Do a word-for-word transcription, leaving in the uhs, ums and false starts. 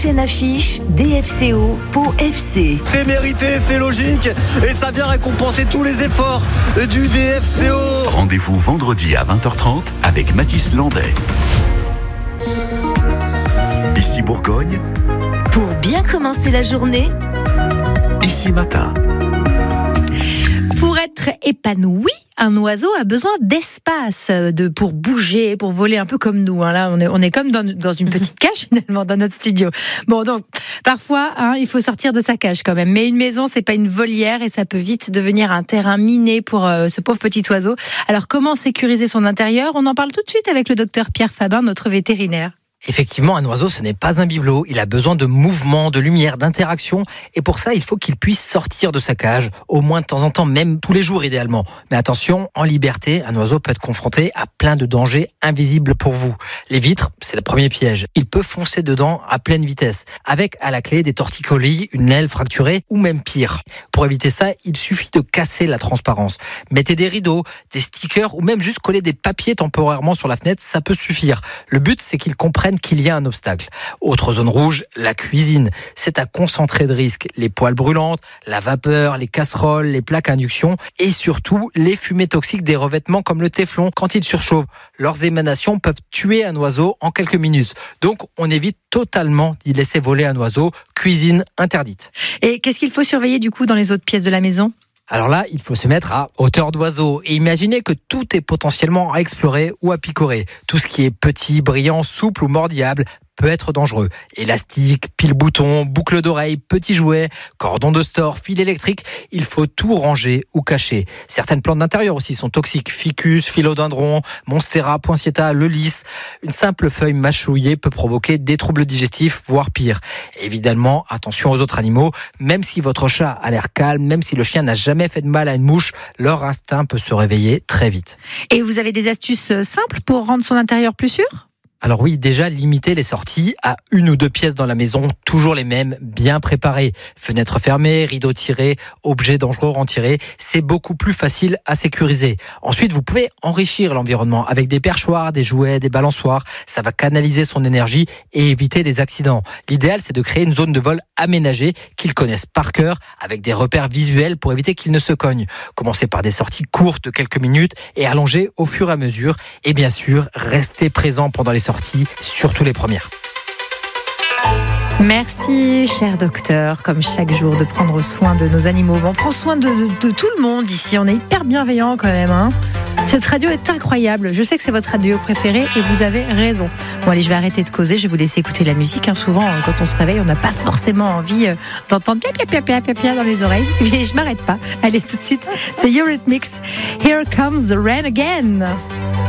Chaîne affiche D F C O Pau F C. C'est mérité, c'est logique et ça vient récompenser tous les efforts du D F C O. Rendez-vous vendredi à vingt heures trente avec Mathis Landais. Ici Bourgogne. Pour bien commencer la journée. Ici Matin. Pour être épanoui, un oiseau a besoin d'espace, de pour bouger, pour voler un peu comme nous. Hein. Là, on est, on est comme dans, dans une petite cage finalement dans notre studio. Bon, donc parfois, hein, il faut sortir de sa cage quand même. Mais une maison, c'est pas une volière et ça peut vite devenir un terrain miné pour euh, ce pauvre petit oiseau. Alors, comment sécuriser son intérieur ? On en parle tout de suite avec le docteur Pierre Fabin, notre vétérinaire. Effectivement, un oiseau, ce n'est pas un bibelot. Il a besoin de mouvement, de lumière, d'interaction. Et pour ça, il faut qu'il puisse sortir de sa cage, au moins de temps en temps, même tous les jours idéalement. Mais attention, en liberté, un oiseau peut être confronté à plein de dangers invisibles pour vous. Les vitres, c'est le premier piège. Il peut foncer dedans à pleine vitesse, avec à la clé des torticolis, une aile fracturée ou même pire. Pour éviter ça, il suffit de casser la transparence. Mettez des rideaux, des stickers ou même juste coller des papiers temporairement sur la fenêtre, ça peut suffire. Le but, c'est qu'il comprenne qu'il y a un obstacle. Autre zone rouge, la cuisine. C'est à concentrer de risques. Les poêles brûlantes, la vapeur, les casseroles, les plaques à induction et surtout les fumées toxiques des revêtements comme le téflon quand ils surchauffent. Leurs émanations peuvent tuer un oiseau en quelques minutes. Donc on évite totalement d'y laisser voler un oiseau. Cuisine interdite. Et qu'est-ce qu'il faut surveiller du coup dans les autres pièces de la maison ? Alors là, il faut se mettre à hauteur d'oiseau et imaginer que tout est potentiellement à explorer ou à picorer. Tout ce qui est petit, brillant, souple ou mordillable peut être dangereux. Élastique, pile-bouton, boucle d'oreille, petits jouets, cordon de store, fil électrique, il faut tout ranger ou cacher. Certaines plantes d'intérieur aussi sont toxiques. Ficus, philodendron, monstera, poinsettia, le lys. Une simple feuille mâchouillée peut provoquer des troubles digestifs, voire pire. Évidemment, attention aux autres animaux. Même si votre chat a l'air calme, même si le chien n'a jamais fait de mal à une mouche, leur instinct peut se réveiller très vite. Et vous avez des astuces simples pour rendre son intérieur plus sûr ? Alors oui, déjà limiter les sorties à une ou deux pièces dans la maison, toujours les mêmes, bien préparées. Fenêtres fermées, rideaux tirés, objets dangereux retirés, c'est beaucoup plus facile à sécuriser. Ensuite, vous pouvez enrichir l'environnement avec des perchoirs, des jouets, des balançoires. Ça va canaliser son énergie et éviter les accidents. L'idéal, c'est de créer une zone de vol aménagée qu'ils connaissent par cœur avec des repères visuels pour éviter qu'ils ne se cognent. Commencez par des sorties courtes de quelques minutes et allongez au fur et à mesure. Et bien sûr, restez présent pendant les sorties. Sorties, surtout les premières. Merci, cher docteur, comme chaque jour, de prendre soin de nos animaux. On prend soin de, de, de tout le monde ici. On est hyper bienveillants quand même. Hein. Cette radio est incroyable. Je sais que c'est votre radio préférée et vous avez raison. Bon, allez, je vais arrêter de causer. Je vais vous laisser écouter la musique. Hein. Souvent, quand on se réveille, on n'a pas forcément envie d'entendre pia pia pia pia pia pia dans les oreilles. Et je m'arrête pas. Allez, tout de suite, c'est Eurythmics. Here comes the rain again.